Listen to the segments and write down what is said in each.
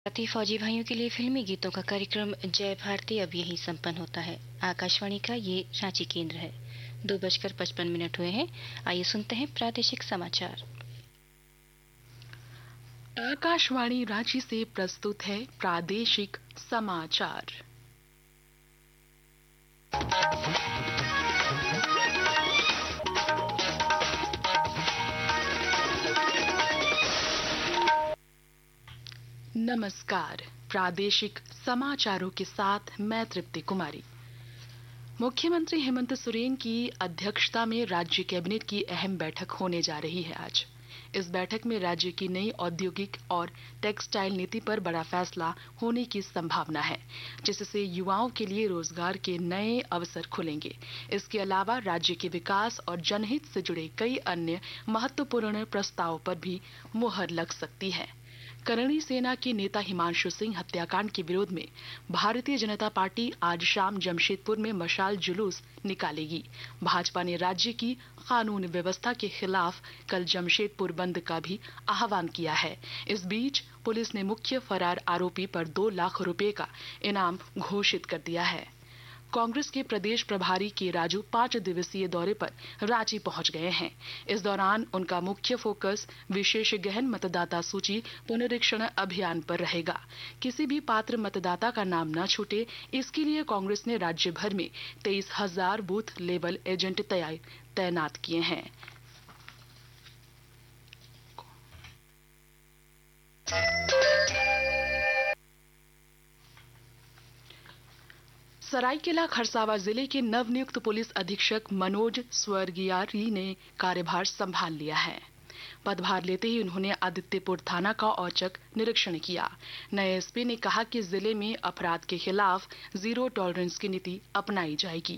साथी फौजी भाइयों के लिए फिल्मी गीतों का कार्यक्रम जय भारती अब यहीं संपन्न होता है। आकाशवाणी का ये रांची केंद्र है। 2:55 हुए हैं। आइए सुनते हैं प्रादेशिक समाचार। आकाशवाणी रांची से प्रस्तुत है प्रादेशिक समाचार। नमस्कार, प्रादेशिक समाचारों के साथ मैं तृप्ति कुमारी। मुख्यमंत्री हेमंत सोरेन की अध्यक्षता में राज्य कैबिनेट की अहम बैठक होने जा रही है आज। इस बैठक में राज्य की नई औद्योगिक और टेक्सटाइल नीति पर बड़ा फैसला होने की संभावना है, जिससे युवाओं के लिए रोजगार के नए अवसर खुलेंगे। इसके अलावा राज्य के विकास और जनहित से जुड़े कई अन्य महत्वपूर्ण प्रस्तावों पर भी मुहर लग सकती है। करणी सेना के नेता हिमांशु सिंह हत्याकांड के विरोध में भारतीय जनता पार्टी आज शाम जमशेदपुर में मशाल जुलूस निकालेगी। भाजपा ने राज्य की कानून व्यवस्था के खिलाफ कल जमशेदपुर बंद का भी आह्वान किया है। इस बीच पुलिस ने मुख्य फरार आरोपी पर 2 लाख रुपए का इनाम घोषित कर दिया है। कांग्रेस के प्रदेश प्रभारी के राजू 5 दिवसीय दौरे पर रांची पहुंच गए हैं। इस दौरान उनका मुख्य फोकस विशेष गहन मतदाता सूची पुनरीक्षण अभियान पर रहेगा। किसी भी पात्र मतदाता का नाम न छूटे, इसके लिए कांग्रेस ने राज्य भर में 23,000 बूथ लेवल एजेंट तैनात किए हैं। सरायकेला खरसावां जिले के नवनियुक्त पुलिस अधीक्षक मनोज स्वर्गियारी ने कार्यभार संभाल लिया है। पदभार लेते ही उन्होंने आदित्यपुर थाना का औचक निरीक्षण किया। नए एसपी ने कहा कि जिले में अपराध के खिलाफ जीरो टॉलरेंस की नीति अपनाई जाएगी।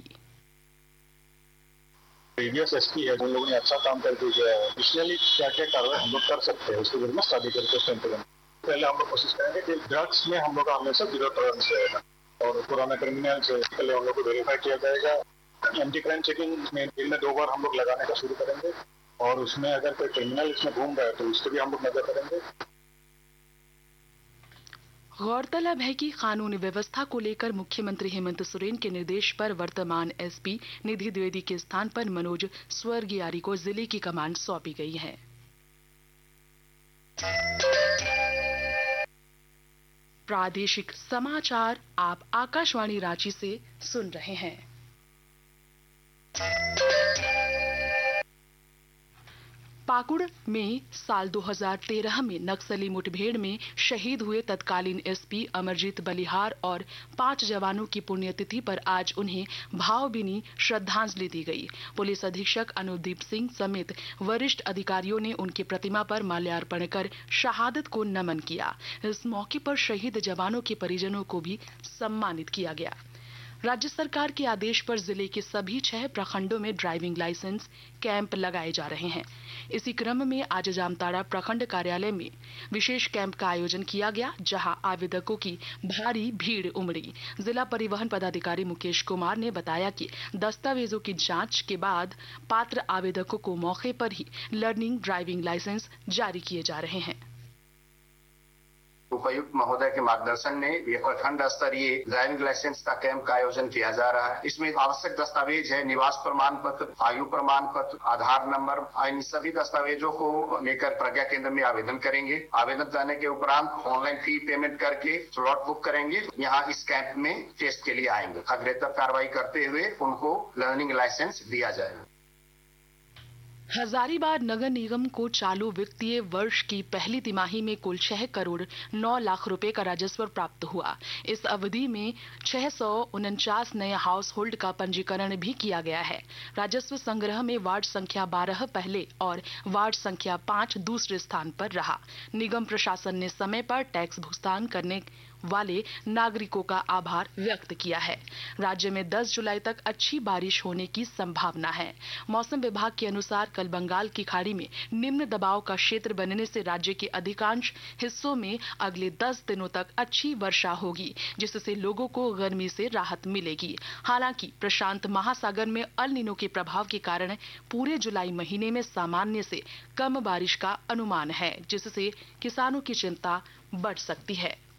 प्रीवियस एसपी है, उन लोगों ने अच्छा काम कर दिया है। पिछले क्या क्या कार्रवाई हम लोग कर सकते हैं, उसके बारे में स्टडी करके पहले हम लोग कोशिश करेंगे कि ड्रग्स में हम लोग का हमेशा जीरो टॉलरेंस रहेगा और पुराना क्रिमिनल से पहले हम लोग को वेरीफाई किया जाएगा। एंटी क्राइम चेकिंग में दिन में 2 बार हम लोग लगाने का शुरू करेंगे और उसमें अगर कोई क्रिमिनल इसमें घूम रहा है तो उसको भी हम लोग नजर करेंगे। गौरतलब है कि कानून व्यवस्था को लेकर मुख्यमंत्री हेमंत सोरेन के निर्देश पर वर्तमान एसपी निधि द्विवेदी के स्थान पर मनोज स्वर्गियारी को जिले की कमान सौंपी गई है। प्रादेशिक समाचार आप आकाशवाणी रांची से सुन रहे हैं। पाकुड़ में साल 2013 में नक्सली मुठभेड़ में शहीद हुए तत्कालीन एसपी अमरजीत बलिहार और 5 जवानों की पुण्यतिथि पर आज उन्हें भावभीनी श्रद्धांजलि दी गई। पुलिस अधीक्षक अनुदीप सिंह समेत वरिष्ठ अधिकारियों ने उनकी प्रतिमा पर माल्यार्पण कर शहादत को नमन किया। इस मौके पर शहीद जवानों के परिजनों को भी सम्मानित किया गया। राज्य सरकार के आदेश पर जिले के सभी 6 प्रखंडों में ड्राइविंग लाइसेंस कैंप लगाए जा रहे हैं। इसी क्रम में आज जामताड़ा प्रखंड कार्यालय में विशेष कैंप का आयोजन किया गया, जहां आवेदकों की भारी भीड़ उमड़ी। जिला परिवहन पदाधिकारी मुकेश कुमार ने बताया कि दस्तावेजों की जांच के बाद पात्र आवेदकों को मौके पर ही लर्निंग ड्राइविंग लाइसेंस जारी किए जा रहे हैं। उपायुक्त महोदय के मार्गदर्शन में ये प्रखंड स्तरीय ड्राइविंग लाइसेंस का कैंप का आयोजन किया जा रहा है। इसमें आवश्यक दस्तावेज है निवास प्रमाण पत्र, आयु प्रमाण पत्र, आधार नंबर, इन सभी दस्तावेजों को लेकर प्रज्ञा केंद्र में आवेदन करेंगे। आवेदन करने के उपरांत ऑनलाइन फी पेमेंट करके स्लॉट बुक करेंगे। यहाँ इस कैंप में टेस्ट के लिए आएंगे। अग्रेतर कार्रवाई करते हुए उनको लर्निंग लाइसेंस दिया जाएगा। हजारीबाग नगर निगम को चालू वित्तीय वर्ष की पहली तिमाही में कुल 6 करोड़ 9 लाख रुपए का राजस्व प्राप्त हुआ। इस अवधि में 649 नए हाउस होल्ड का पंजीकरण भी किया गया है। राजस्व संग्रह में वार्ड संख्या 12 पहले और वार्ड संख्या 5 दूसरे स्थान पर रहा। निगम प्रशासन ने समय पर टैक्स भुगतान करने वाले नागरिकों का आभार व्यक्त किया है। राज्य में 10 जुलाई तक अच्छी बारिश होने की संभावना है। मौसम विभाग के अनुसार कल बंगाल की खाड़ी में निम्न दबाव का क्षेत्र बनने से राज्य के अधिकांश हिस्सों में अगले 10 दिनों तक अच्छी वर्षा होगी, जिससे लोगों को गर्मी से राहत मिलेगी। हालांकि प्रशांत महासागर में अल नीनो के प्रभाव के कारण पूरे जुलाई महीने में सामान्य से कम बारिश का अनुमान है, जिससे किसानों की चिंता बढ़ सकती है।